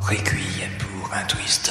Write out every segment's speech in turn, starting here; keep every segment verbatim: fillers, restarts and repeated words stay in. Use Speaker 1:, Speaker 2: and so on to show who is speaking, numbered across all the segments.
Speaker 1: Requiem pour un twister.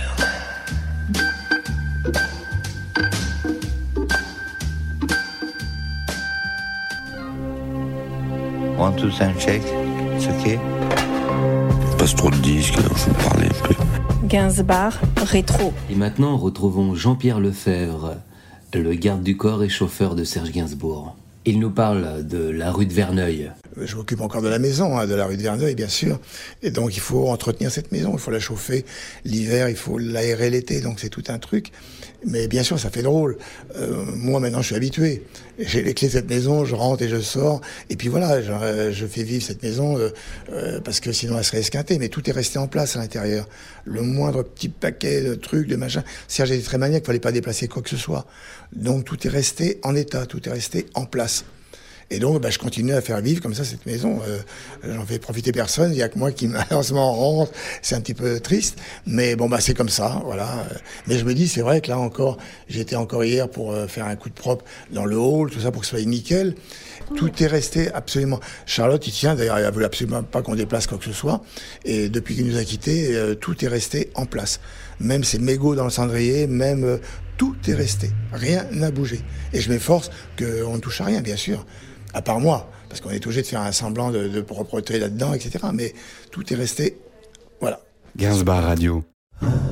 Speaker 2: One, two, sound check. It's okay.
Speaker 3: Passe trop de disques, alors je vais parler un peu.
Speaker 4: Gainsbourg, rétro.
Speaker 5: Et maintenant, retrouvons Jean-Pierre Lefebvre, le garde du corps et chauffeur de Serge Gainsbourg. Il nous parle de la rue de Verneuil.
Speaker 6: Je m'occupe encore de la maison, hein, de la rue de Verneuil, bien sûr. Et donc, il faut entretenir cette maison, il faut la chauffer. L'hiver, il faut l'aérer l'été, donc c'est tout un truc. Mais bien sûr, ça fait drôle. Euh, moi, maintenant, je suis habitué. J'ai les clés de cette maison, je rentre et je sors. Et puis voilà, je, je fais vivre cette maison euh, euh, parce que sinon, elle serait esquintée. Mais tout est resté en place à l'intérieur. Le moindre petit paquet de trucs, de machin. Serge était très maniaque, il fallait pas déplacer quoi que ce soit. Donc, tout est resté en état, tout est resté en place. Et donc, bah, je continue à faire vivre comme ça cette maison. Euh, j'en fais profiter personne. Il y a que moi qui malheureusement rentre. C'est un petit peu triste, mais bon, bah c'est comme ça, voilà. Mais je me dis, c'est vrai que là encore, j'étais encore hier pour euh, faire un coup de propre dans le hall, tout ça pour que ce soit nickel. Tout est resté absolument. Charlotte, il tient. D'ailleurs, elle voulait absolument pas qu'on déplace quoi que ce soit. Et depuis qu'il nous a quittés, euh, tout est resté en place. Même ces mégots dans le cendrier, même euh, tout est resté. Rien n'a bougé. Et je m'efforce qu'on ne touche à rien, bien sûr. À part moi, parce qu'on est obligé de faire un semblant de, de propreté là-dedans, et cetera. Mais tout est resté, voilà.
Speaker 3: Gainsbourg Radio.